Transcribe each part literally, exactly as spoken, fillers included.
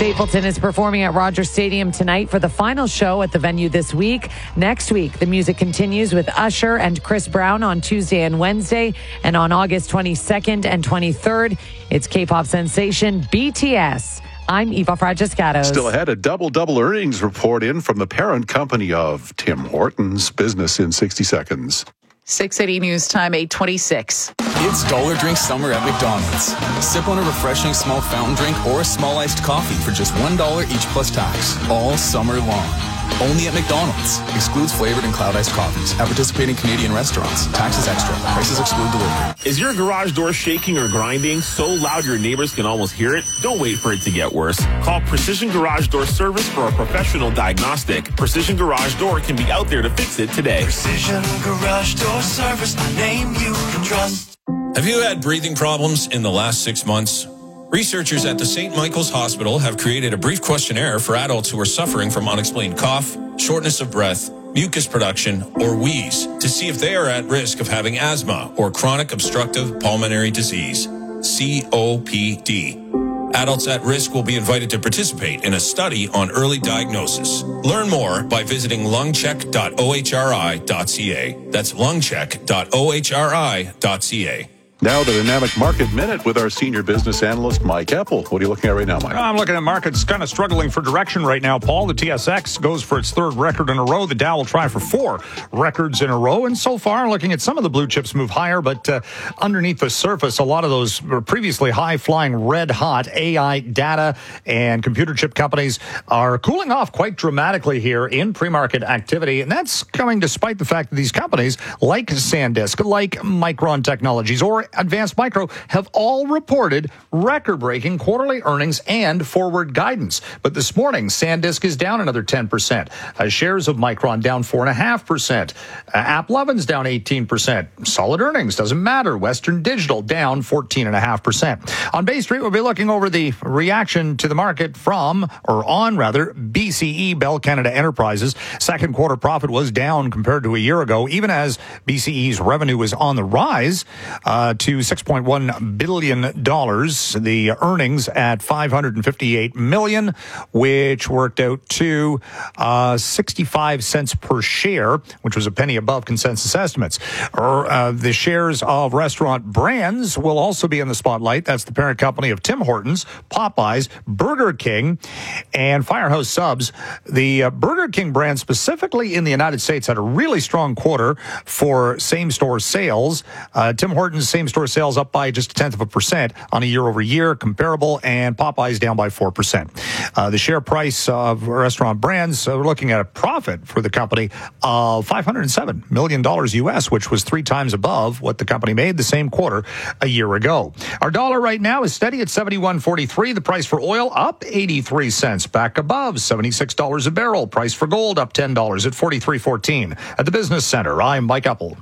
Stapleton is performing at Rogers Stadium tonight for the final show at the venue this week. Next week, the music continues with Usher and Chris Brown on Tuesday and Wednesday. And on August twenty-second and twenty-third, it's K-pop sensation B T S. I'm Eva Fragiscatos. Still ahead, a double-double earnings report in from the parent company of Tim Hortons. Business in sixty seconds. six eighty News Time, eight twenty-six. It's Dollar Drink Summer at McDonald's. Sip on a refreshing small fountain drink or a small iced coffee for just one dollar each plus tax, all summer long. Only at McDonald's. Excludes flavored and cloud iced coffees. At participating Canadian restaurants. Taxes extra. Prices exclude delivery. Is your garage door shaking or grinding so loud your neighbors can almost hear it? Don't wait for it to get worse. Call Precision Garage Door Service for a professional diagnostic. Precision Garage Door can be out there to fix it today. Precision Garage Door Service, a name you can trust. Have you had breathing problems in the last six months? Researchers at the Saint Michael's Hospital have created a brief questionnaire for adults who are suffering from unexplained cough, shortness of breath, mucus production, or wheeze to see if they are at risk of having asthma or chronic obstructive pulmonary disease, C O P D. Adults at risk will be invited to participate in a study on early diagnosis. Learn more by visiting lungcheck dot o h r i dot c a. That's lungcheck dot o h r i dot c a. Now the Dynamic Market Minute with our senior business analyst, Mike Eppel. What are you looking at right now, Mike? I'm looking at markets kind of struggling for direction right now, Paul. The T S X goes for its third record in a row. The Dow will try for four records in a row. And so far, looking at some of the blue chips move higher, but uh, underneath the surface, a lot of those were previously high-flying, red-hot A I data and computer chip companies are cooling off quite dramatically here in pre-market activity. And that's coming despite the fact that these companies, like SanDisk, like Micron Technologies, or Advanced Micro, have all reported record-breaking quarterly earnings and forward guidance. But this morning, SanDisk is down another ten percent. Uh, shares of Micron down four point five percent. Uh, AppLovin's down eighteen percent. Solid earnings, doesn't matter. Western Digital down fourteen point five percent. On Bay Street, we'll be looking over the reaction to the market from, or on rather, B C E, Bell Canada Enterprises. Second quarter profit was down compared to a year ago, even as B C E's revenue was on the rise uh, to six point one billion dollars. The earnings at five hundred fifty-eight million dollars, which worked out to uh, sixty-five cents per share, which was a penny above consensus estimates. Er, uh, the shares of Restaurant Brands will also be in the spotlight. That's the parent company of Tim Hortons, Popeyes, Burger King, and Firehouse Subs. The uh, Burger King brand, specifically in the United States, had a really strong quarter for same-store sales. Uh, Tim Hortons same-store sales up by just a tenth of a percent on a year-over-year comparable, and Popeyes down by four percent. Uh, the share price of Restaurant Brands, uh, we're looking at a profit for the company of five hundred seven million dollars U S, which was three times above what the company made the same quarter a year ago. Our dollar right now is steady at seventy-one forty-three. The price for oil up eighty-three cents, back above seventy-six dollars a barrel. Price for gold up ten dollars at forty-three fourteen. At the Business Center, I'm Mike Eppel.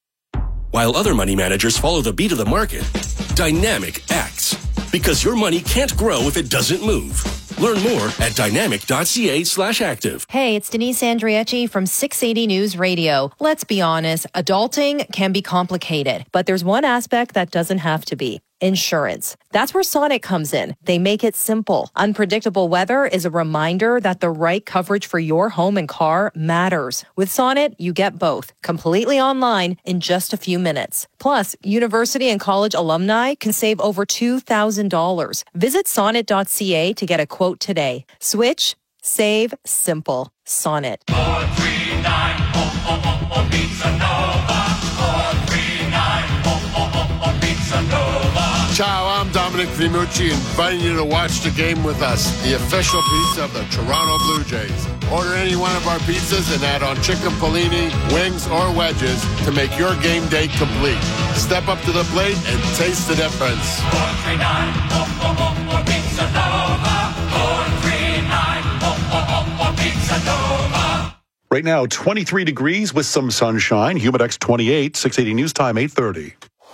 While other money managers follow the beat of the market, Dynamic acts. Because your money can't grow if it doesn't move. Learn more at dynamic.ca slash active. Hey, it's Denise Andriecci from six eighty News Radio. Let's be honest, adulting can be complicated, but there's one aspect that doesn't have to be. Insurance. That's where Sonnet comes in. They make it simple. Unpredictable weather is a reminder that the right coverage for your home and car matters. With Sonnet, you get both, completely online in just a few minutes. Plus, university and college alumni can save over two thousand dollars. Visit sonnet dot c a to get a quote today. Switch, save, simple. Sonnet. four three nine, oh, oh, oh, oh, Pizza Nova. four three nine, oh, oh, oh, oh, Pizza Nova. Ciao, I'm Dominic Vimucci, inviting you to watch the game with us, the official pizza of the Toronto Blue Jays. Order any one of our pizzas and add on chicken polini, wings, or wedges to make your game day complete. Step up to the plate and taste the difference. four three nine, oh, oh, oh, oh, Pizza Nova. four three nine, oh, oh, oh, oh, Pizza Nova. Right now, twenty-three degrees with some sunshine. Humidex twenty-eight, six eighty News Time, eight thirty.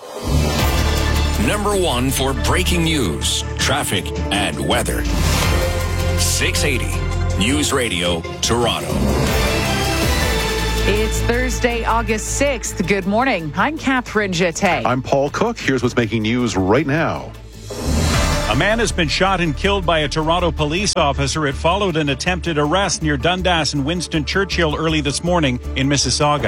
Number one for breaking news, traffic, and weather. six eighty News Radio, Toronto. It's Thursday, August sixth. Good morning. I'm Catherine Jeté. I'm Paul Cook. Here's what's making news right now. A man has been shot and killed by a Toronto police officer. It followed an attempted arrest near Dundas and Winston Churchill early this morning in Mississauga.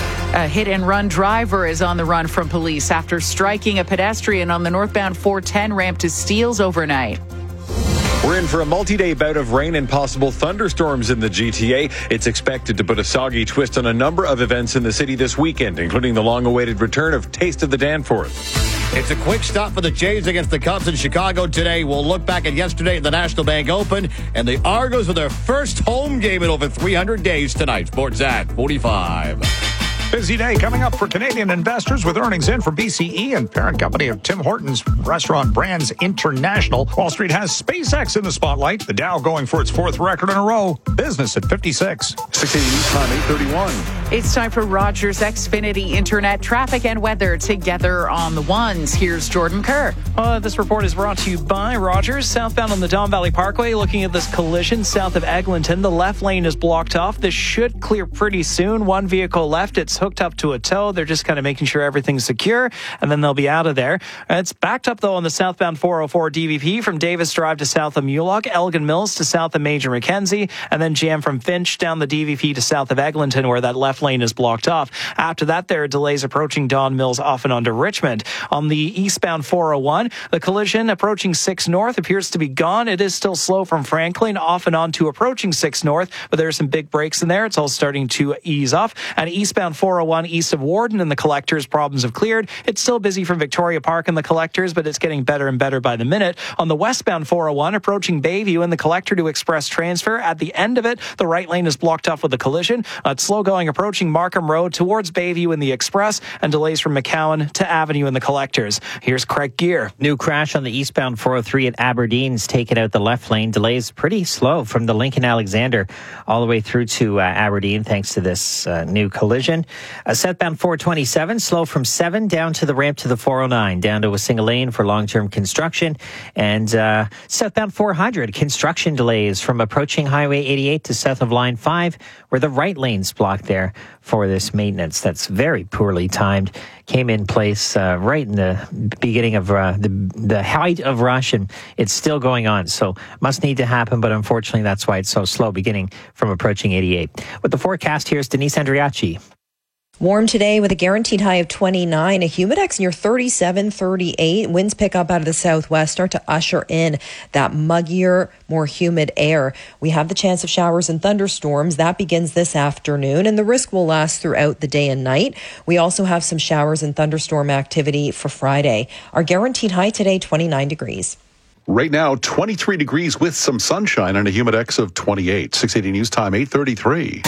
A hit-and-run driver is on the run from police after striking a pedestrian on the northbound four ten ramp to Steeles overnight. We're in for a multi-day bout of rain and possible thunderstorms in the G T A. It's expected to put a soggy twist on a number of events in the city this weekend, including the long-awaited return of Taste of the Danforth. It's a quick stop for the Jays against the Cubs in Chicago today. We'll look back at yesterday at the National Bank Open, and the Argos with their first home game in over three hundred days tonight. Sportsnet forty-five. Busy day coming up for Canadian investors with earnings in from B C E and parent company of Tim Hortons Restaurant Brands International. Wall Street has SpaceX in the spotlight. The Dow going for its fourth record in a row. Business at fifty-six. six eighty News Time, eight thirty-one. It's time for Rogers Xfinity Internet traffic and weather together on the ones. Here's Jordan Kerr. Uh, this report is brought to you by Rogers. Southbound on the Don Valley Parkway, looking at this collision south of Eglinton. The left lane is blocked off. This should clear pretty soon. One vehicle left. It's hooked up to a tow. They're just kind of making sure everything's secure, and then they'll be out of there. It's backed up, though, on the southbound four oh four D V P from Davis Drive to south of Mulock, Elgin Mills to south of Major Mackenzie, and then jam from Finch down the D V P to south of Eglinton, where that left lane is blocked off. After that, there are delays approaching Don Mills off and onto Richmond. On the eastbound four oh one, the collision approaching six North appears to be gone. It is still slow from Franklin off and on to approaching six North, but there are some big breaks in there. It's all starting to ease off. And eastbound four oh one east of Warden and the Collectors, problems have cleared. It's still busy from Victoria Park and the Collectors, but it's getting better and better by the minute. On the westbound four oh one, approaching Bayview and the Collector to Express Transfer. At the end of it, the right lane is blocked off with a collision. Uh, it's slow going approaching Markham Road towards Bayview in the Express, and delays from McCowan to Avenue in the Collectors. Here's Craig Gear. New crash on the eastbound four oh three at Aberdeen's taken out the left lane. Delays pretty slow from the Lincoln Alexander all the way through to uh, Aberdeen thanks to this uh, new collision. Uh, southbound four twenty-seven, slow from seven down to the ramp to the four oh nine, down to a single lane for long-term construction. And uh, southbound four hundred, construction delays from approaching Highway eighty-eight to south of Line five, where the right lane's blocked there for this maintenance that's very poorly timed. Came in place uh, right in the beginning of uh, the, the height of rush, and it's still going on. So must need to happen, but unfortunately that's why it's so slow beginning from approaching eighty-eight. With the forecast, here's Denise Andriachi. Warm today with a guaranteed high of twenty-nine. A humidex near thirty-seven, thirty-eight. Winds pick up out of the southwest, start to usher in that muggier, more humid air. We have the chance of showers and thunderstorms. That begins this afternoon, and the risk will last throughout the day and night. We also have some showers and thunderstorm activity for Friday. Our guaranteed high today, twenty-nine degrees. Right now, twenty-three degrees with some sunshine and a humidex of twenty-eight. six eighty News Time, eight thirty-three.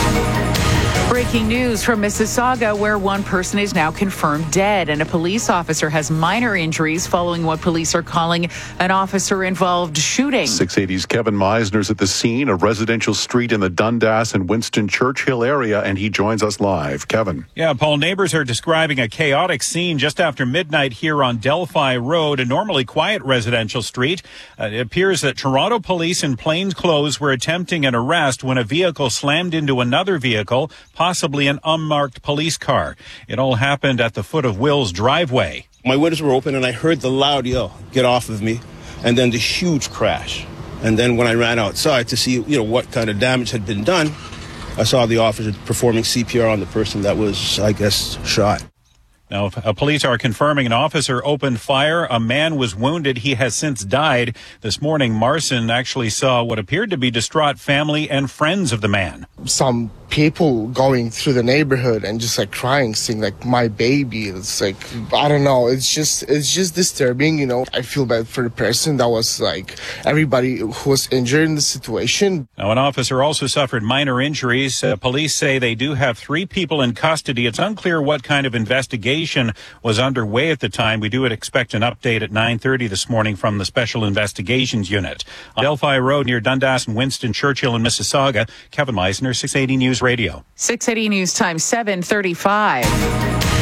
Breaking news from Mississauga, where one person is now confirmed dead and a police officer has minor injuries following what police are calling an officer-involved shooting. six eighty's Kevin Meisner's at the scene, a residential street in the Dundas and Winston Churchill area, and he joins us live. Kevin. Yeah, Paul, neighbors are describing a chaotic scene just after midnight here on Delphi Road, a normally quiet residential street. Uh, it appears that Toronto police in plainclothes were attempting an arrest when a vehicle slammed into another vehicle, possibly an unmarked police car. It all happened at the foot of Will's driveway. My windows were open and I heard the loud yell, "Get off of me," and then the huge crash. And then when I ran outside to see, you know, what kind of damage had been done, I saw the officer performing C P R on the person that was, I guess, shot. Now, uh, police are confirming an officer opened fire. A man was wounded. He has since died. This morning, Marson actually saw what appeared to be distraught family and friends of the man. Some people going through the neighborhood and just like crying, saying like, "My baby." It's like, I don't know. It's just, it's just disturbing. You know, I feel bad for the person that was like, everybody who was injured in the situation. Now, an officer also suffered minor injuries. Uh, police say they do have three people in custody. It's unclear what kind of investigation was underway at the time. We do expect an update at nine thirty this morning from the Special Investigations Unit. On Delphi Road near Dundas and Winston Churchill in Mississauga, Kevin Meisner, six eighty News Radio. six eighty News Time, seven thirty-five.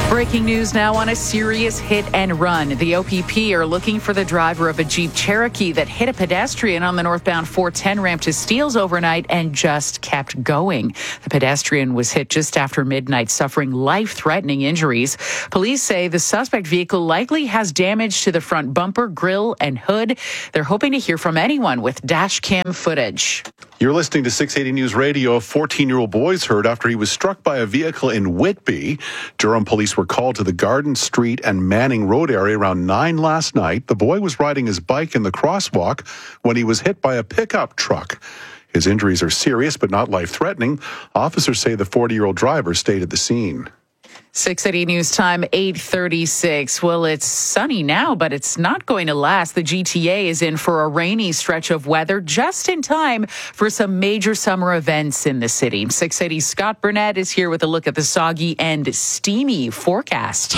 Breaking news now on a serious hit and run. The O P P are looking for the driver of a Jeep Cherokee that hit a pedestrian on the northbound four ten ramp to Steeles overnight and just kept going. The pedestrian was hit just after midnight, suffering life-threatening injuries. Police say the suspect vehicle likely has damage to the front bumper, grille, and hood. They're hoping to hear from anyone with dash cam footage. You're listening to six eighty News Radio. A fourteen-year-old boy is hurt after he was struck by a vehicle in Whitby. Durham police were called to the Garden Street and Manning Road area around nine last night. The boy was riding his bike in the crosswalk when he was hit by a pickup truck. His injuries are serious but not life-threatening. Officers say the forty-year-old driver stayed at the scene. six eighty News Time, eight thirty-six. Well, it's sunny now, but it's not going to last. The G T A is in for a rainy stretch of weather just in time for some major summer events in the city. six eighty's Scott Burnett is here with a look at the soggy and steamy forecast.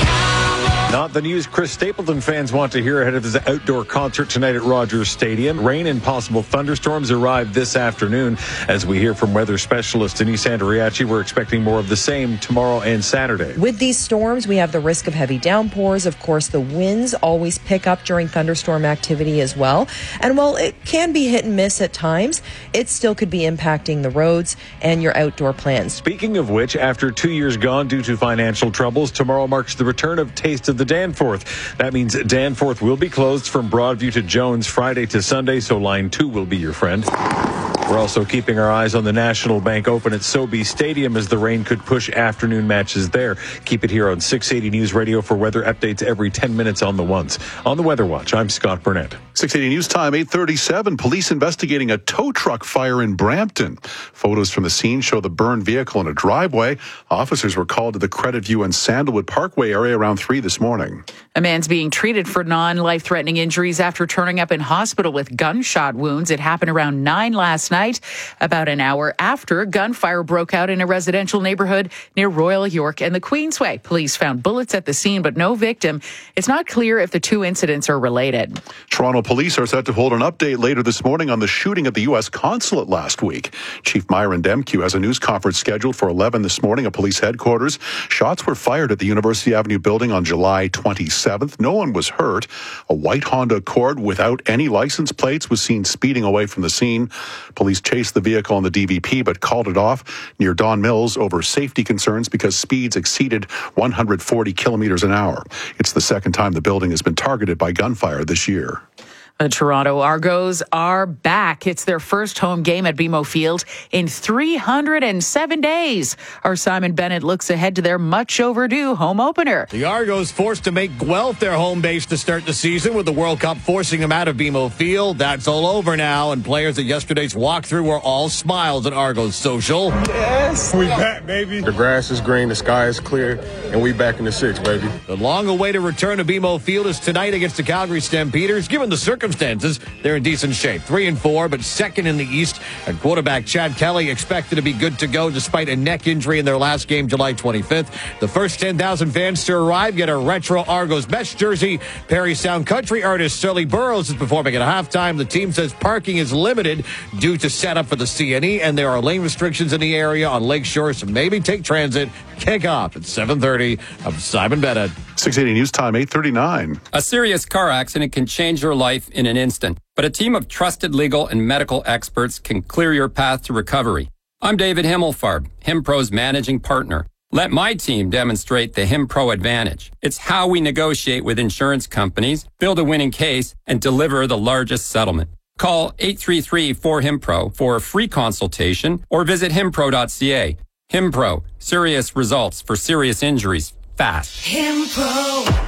Not the news Chris Stapleton fans want to hear ahead of his outdoor concert tonight at Rogers Stadium. Rain and possible thunderstorms arrive this afternoon. As we hear from weather specialist Denise Andriachi, we're expecting more of the same tomorrow and Saturday. With these storms, we have the risk of heavy downpours. Of course, the winds always pick up during thunderstorm activity as well. And while it can be hit and miss at times, it still could be impacting the roads and your outdoor plans. Speaking of which, after two years gone due to financial troubles, tomorrow marks the return of Taste of the Danforth. That means Danforth will be closed from Broadview to Jones Friday to Sunday, so line two will be your friend. We're also keeping our eyes on the National Bank Open at Sobeys Stadium as the rain could push afternoon matches there. Keep it here on six eighty News Radio for weather updates every ten minutes on the ones. On the Weather Watch, I'm Scott Burnett. six eighty News Time, eight thirty-seven. Police investigating a tow truck fire in Brampton. Photos from the scene show the burned vehicle in a driveway. Officers were called to the Credit View and Sandalwood Parkway area around three this morning. A man's being treated for non-life-threatening injuries after turning up in hospital with gunshot wounds. It happened around nine last night, about an hour after gunfire broke out in a residential neighborhood near Royal York and the Queensway. Police found bullets at the scene, but no victim. It's not clear if the two incidents are related. Toronto police are set to hold an update later this morning on the shooting at the U S consulate last week. Chief Myron Demke has a news conference scheduled for eleven this morning at police headquarters. Shots were fired at the University Avenue building on July twenty-seventh. No one was hurt. A white Honda Accord without any license plates was seen speeding away from the scene. Police chased the vehicle on the D V P but called it off near Don Mills over safety concerns because speeds exceeded one hundred forty kilometers an hour. It's the second time the building has been targeted by gunfire this year. The Toronto Argos are back. It's their first home game at B M O Field in three hundred seven days. Our Simon Bennett looks ahead to their much overdue home opener. The Argos forced to make Guelph their home base to start the season with the World Cup forcing them out of B M O Field. That's all over now, and players at yesterday's walkthrough were all smiles at Argos social. Yes, we back, baby. The grass is green, the sky is clear, and we back in the six, baby. The long-awaited return to B M O Field is tonight against the Calgary Stampeders. Given the circumstances, Circumstances, they're in decent shape. Three and four, but second in the East. And quarterback Chad Kelly expected to be good to go despite a neck injury in their last game, July twenty-fifth. The first ten thousand fans to arrive get a retro Argos Mets jersey. Perry Sound country artist Shirley Burroughs is performing at halftime. The team says parking is limited due to setup for the C N E, and there are lane restrictions in the area on Lakeshore, so maybe take transit. Kickoff at seven thirty. I'm Simon Bennett. six eighty News Time, eight thirty-nine. A serious car accident can change your life in an instant, but a team of trusted legal and medical experts can clear your path to recovery. I'm David Himmelfarb, HimPro's managing partner. Let my team demonstrate the HimPro advantage. It's how we negotiate with insurance companies, build a winning case, and deliver the largest settlement. Call eight three three, four, H I M P R O for a free consultation or visit himpro dot c a. HimPro, serious results for serious injuries, fast. HimPro.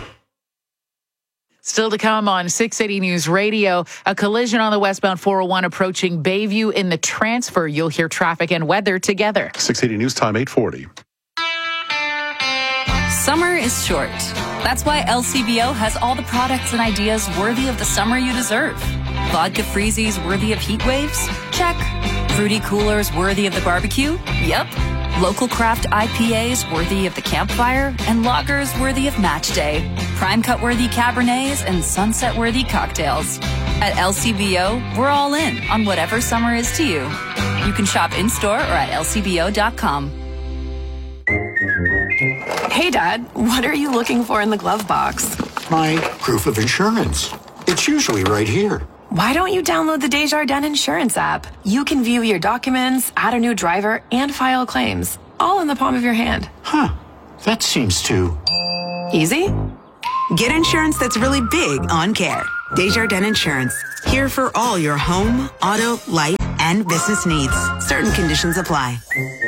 Still to come on six eighty News Radio, a collision on the westbound four oh one approaching Bayview in the transfer. You'll hear traffic and weather together. six eighty News Time, eight forty. Summer is short. That's why L C B O has all the products and ideas worthy of the summer you deserve. Vodka freezies worthy of heat waves? Check. Fruity coolers worthy of the barbecue? Yep. Local craft I P As worthy of the campfire, and lagers worthy of match day. Prime cut worthy Cabernets and sunset worthy cocktails. At L C B O, we're all in on whatever summer is to you. You can shop in store or at L C B O dot com. Hey, Dad, what are you looking for in the glove box? My proof of insurance. It's usually right here. Why don't you download the Desjardins Insurance app? You can view your documents, add a new driver, and file claims, all in the palm of your hand. Huh. That seems too... Easy? Get insurance that's really big on care. Desjardins Insurance. Here for all your home, auto, life, and business needs. Certain conditions apply.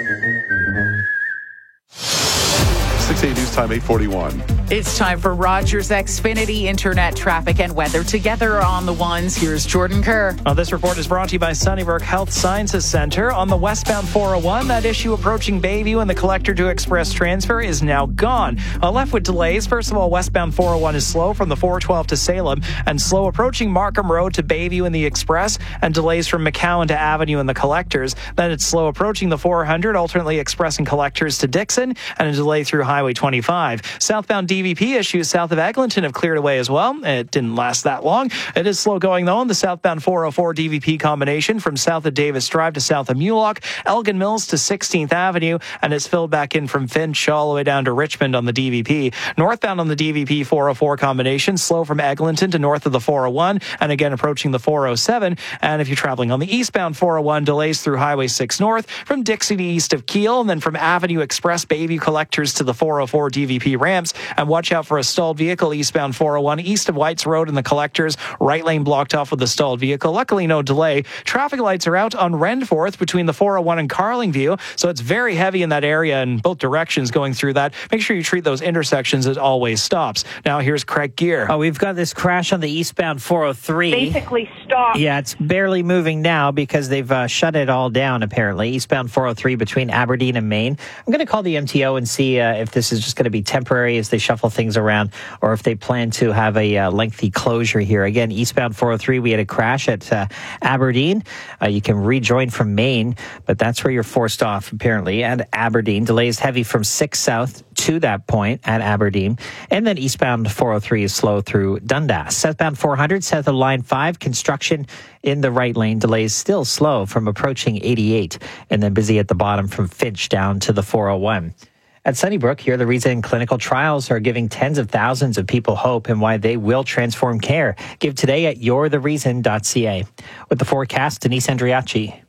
six eighty News Time, eight forty-one. It's time for Rogers Xfinity internet traffic and weather together on the ones. Here's Jordan Kerr. Uh, this report is brought to you by Sunnybrook Health Sciences Center. On the westbound four oh one, that issue approaching Bayview and the collector to express transfer is now gone. Uh, left with delays. First of all, westbound four oh one is slow from the four twelve to Salem and slow approaching Markham Road to Bayview in the express and delays from McCowan to Avenue in the collectors. Then it's slow approaching the four hundred, alternately expressing collectors to Dixon and a delay through Highway twenty-five. Southbound D V P issues south of Eglinton have cleared away as well. It didn't last that long. It is slow going though on the southbound four oh four D V P combination from south of Davis Drive to south of Mulock, Elgin Mills to sixteenth Avenue, and it's filled back in from Finch all the way down to Richmond on the D V P. Northbound on the D V P four oh four combination, slow from Eglinton to north of the four oh one, and again approaching the four oh seven. And if you're traveling on the eastbound four oh one, delays through Highway six North from Dixie to east of Kiel, and then from Avenue Express Bayview collectors to the four oh four D V P ramps. And watch out for a stalled vehicle eastbound four oh one east of Whites Road in the collectors. Right lane blocked off with a stalled vehicle. Luckily, no delay. Traffic lights are out on Renforth between the four oh one and Carlingview, so it's very heavy in that area in both directions going through that. Make sure you treat those intersections as always stops. Now, here's Craig Gear. Oh, we've got this crash on the eastbound four oh three. Basically stopped. Yeah, it's barely moving now because they've uh, shut it all down, apparently. Eastbound four oh three between Aberdeen and Maine. I'm going to call the M T O and see uh, if this is just going to be temporary as they shuffle things around or if they plan to have a uh, lengthy closure here. Again, eastbound four oh three, we had a crash at uh, Aberdeen. Uh, you can rejoin from Maine, but that's where you're forced off, apparently, at Aberdeen. Delays heavy from six south to that point at Aberdeen. And then eastbound four oh three is slow through Dundas. Southbound four hundred, south of Line five, construction in the right lane. Delays still slow from approaching eighty-eight, and then busy at the bottom from Finch down to the four oh one. At Sunnybrook, here, the reason clinical trials are giving tens of thousands of people hope and why they will transform care. Give today at you're the reason dot c a. With the forecast, Denise Andriachi.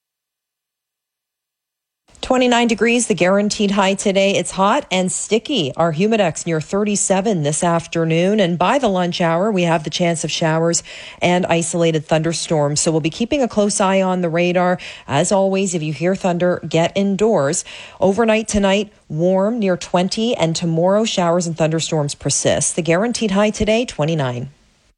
twenty-nine degrees, the guaranteed high today. It's hot and sticky. Our humidex near thirty-seven this afternoon. And by the lunch hour, we have the chance of showers and isolated thunderstorms. So we'll be keeping a close eye on the radar. As always, if you hear thunder, get indoors. Overnight tonight, warm near twenty, and tomorrow showers and thunderstorms persist. The guaranteed high today, twenty-nine.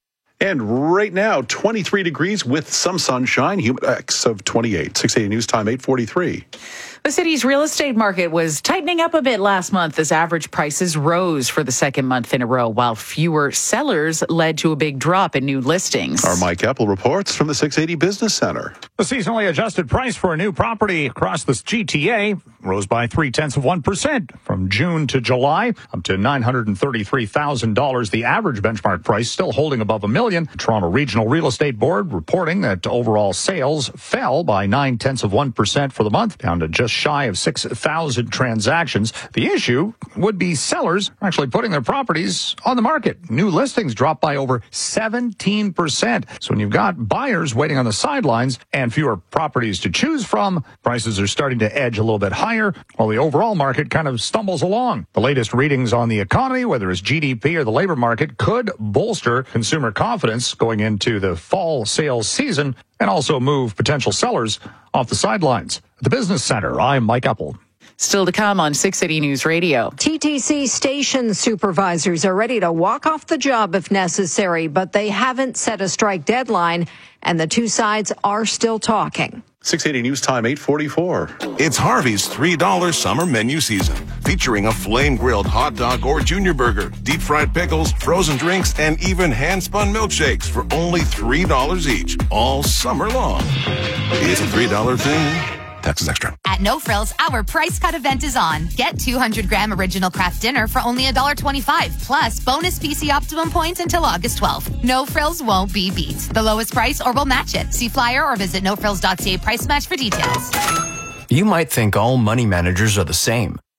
And right now, twenty-three degrees with some sunshine, humidex of twenty-eight. six eighty News Time, eight forty-three. The city's real estate market was tightening up a bit last month as average prices rose for the second month in a row, while fewer sellers led to a big drop in new listings. Our Mike Epple reports from the six eighty Business Center. The seasonally adjusted price for a new property across the G T A rose by three-tenths of one percent from June to July, up to nine hundred thirty-three thousand dollars. The average benchmark price still holding above a million. The Toronto Regional Real Estate Board reporting that overall sales fell by nine-tenths of one percent for the month, down to just shy of six thousand transactions. The issue would be sellers actually putting their properties on the market. New listings dropped by over seventeen percent. So when you've got buyers waiting on the sidelines and fewer properties to choose from, prices are starting to edge a little bit higher, while the overall market kind of stumbles along. The latest readings on the economy, whether it's G D P or the labor market, could bolster consumer confidence going into the fall sales season and also move potential sellers off the sidelines. At the Business Center, I'm Mike Epple. Still to come on six eighty News Radio. T T C station supervisors are ready to walk off the job if necessary, but they haven't set a strike deadline, and the two sides are still talking. six eighty News Time, eight forty-four. It's Harvey's three dollar summer menu season, featuring a flame-grilled hot dog or junior burger, deep-fried pickles, frozen drinks, and even hand-spun milkshakes for only three dollars each, all summer long. It's a three dollar thing. Taxes extra. At No Frills, our price cut event is on. Get two hundred gram original craft dinner for only one dollar twenty-five, plus bonus P C Optimum points until August twelfth. No Frills won't be beat. The lowest price or we'll match it. See flyer or visit no frills dot c a price match for details. You might think all money managers are the same.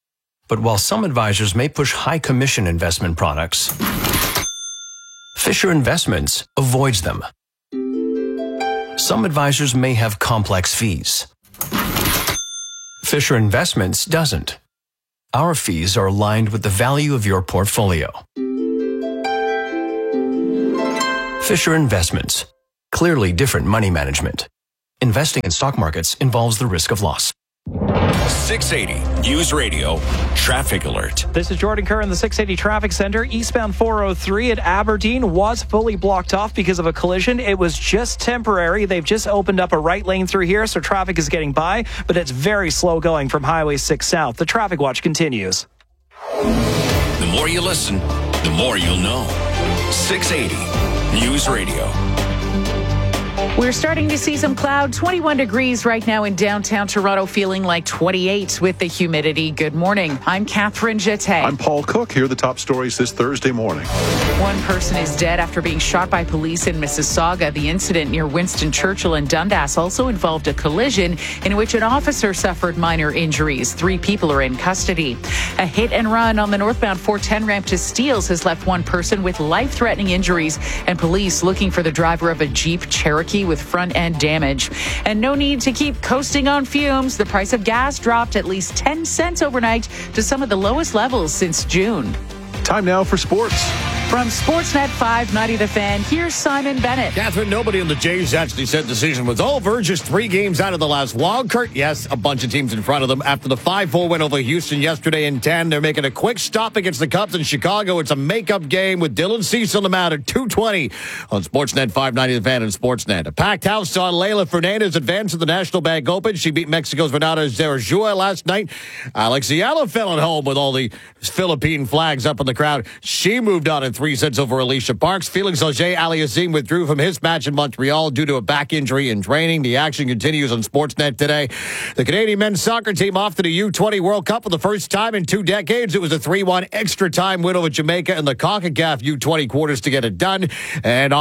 But while some advisors may push high commission investment products, Fisher Investments avoids them. Some advisors may have complex fees. Fisher Investments doesn't. Our fees are aligned with the value of your portfolio. Fisher Investments. Clearly different money management. Investing in stock markets involves the risk of loss. six eighty News Radio Traffic Alert. This is Jordan Kerr in the six eighty Traffic Center. Eastbound four oh three at Aberdeen was fully blocked off because of a collision. It was just temporary. They've just opened up a right lane through here, so traffic is getting by, but it's very slow going from Highway six South. The traffic watch continues. The more you listen, the more you'll know. six eighty News Radio. We're starting to see some cloud. twenty-one degrees right now in downtown Toronto, feeling like twenty-eight with the humidity. Good morning. I'm Catherine Jeté. I'm Paul Cook. Here are the top stories this Thursday morning. One person is dead after being shot by police in Mississauga. The incident near Winston Churchill and Dundas also involved a collision in which an officer suffered minor injuries. Three people are in custody. A hit and run on the northbound four ten ramp to Steeles has left one person with life-threatening injuries, and police looking for the driver of a Jeep Cherokee with front-end damage. And no need to keep coasting on fumes. The price of gas dropped at least ten cents overnight to some of the lowest levels since June. Time now for sports. From Sportsnet five ninety The Fan, here's Simon Bennett. Catherine, nobody in the Jays actually said the season was over. Just three games out of the last wild card. Yes, a bunch of teams in front of them. After the five four win over Houston yesterday in ten, they're making a quick stop against the Cubs in Chicago. It's a makeup game with Dylan Cease on the mound at two twenty on Sportsnet five ninety The Fan and Sportsnet. A packed house saw Leila Fernandez advance to the National Bank Open. She beat Mexico's Renata Zarazua last night. Alex Ayala fell at home with all the Philippine flags up in the crowd. She moved on in three sets over Alicia Parks. Felix Auger-Aliassime withdrew from his match in Montreal due to a back injury in training. The action continues on Sportsnet today. The Canadian men's soccer team off to the U twenty World Cup for the first time in two decades. It was a three one extra time win over Jamaica in the CONCACAF U twenty quarters to get it done. And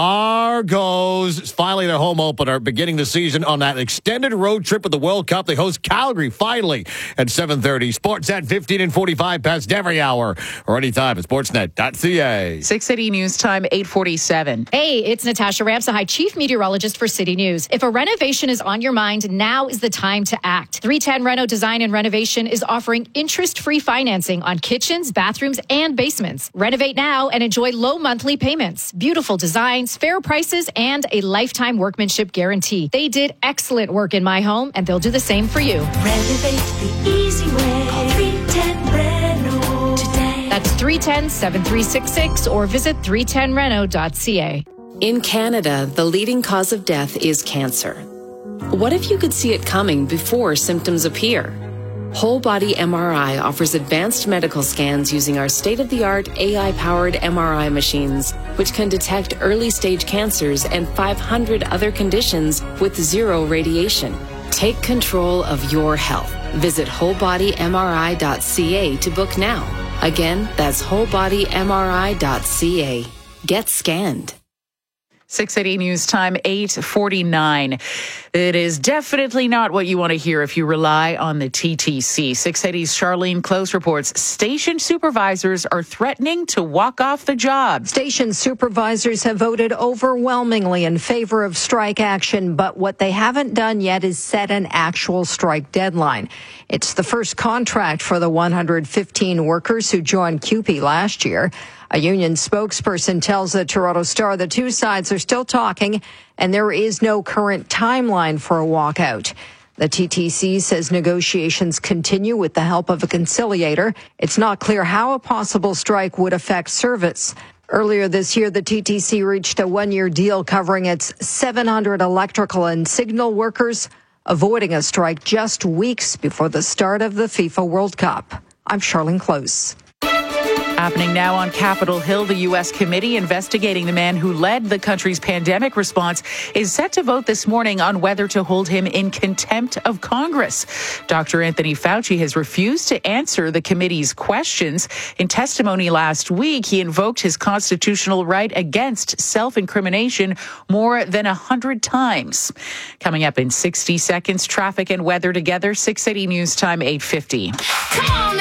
Argos, finally their home opener, beginning the season on that extended road trip of the World Cup. They host Calgary finally at seven thirty. Sportsnet fifteen and forty-five past every hour or anytime at sportsnet dot c a. six eighty News Time, eight forty-seven. Hey, it's Natasha Ramsahigh, Chief Meteorologist for City News. If a renovation is on your mind, now is the time to act. three ten Reno Design and Renovation is offering interest-free financing on kitchens, bathrooms, and basements. Renovate now and enjoy low monthly payments, beautiful designs, fair prices, and a lifetime workmanship guarantee. They did excellent work in my home, and they'll do the same for you. Renovate the easy way. Call three ten Reno today. That's three one zero, seven three six six or visit three ten reno dot c a. In Canada, the leading cause of death is cancer. What if you could see it coming before symptoms appear? Whole Body M R I offers advanced medical scans using our state-of-the-art A I-powered M R I machines, which can detect early-stage cancers and five hundred other conditions with zero radiation. Take control of your health. Visit whole body m r i dot c a to book now. Again, that's whole body m r i dot c a. Get scanned. six eighty News Time, eight forty-nine. It is definitely not what you want to hear if you rely on the T T C. six eighty's Charlene Close reports station supervisors are threatening to walk off the job. Station supervisors have voted overwhelmingly in favor of strike action, but what they haven't done yet is set an actual strike deadline. It's the first contract for the one hundred fifteen workers who joined C U P E last year. A union spokesperson tells the Toronto Star the two sides are still talking and there is no current timeline for a walkout. The T T C says negotiations continue with the help of a conciliator. It's not clear how a possible strike would affect service. Earlier this year, the T T C reached a one-year deal covering its seven hundred electrical and signal workers, avoiding a strike just weeks before the start of the FIFA World Cup. I'm Charlene Close. Happening now on Capitol Hill, the U S committee investigating the man who led the country's pandemic response is set to vote this morning on whether to hold him in contempt of Congress. Doctor Anthony Fauci has refused to answer the committee's questions. In testimony last week, he invoked his constitutional right against self-incrimination more than a hundred times. Coming up in sixty seconds, traffic and weather together, six eighty News Time, eight fifty. Come on.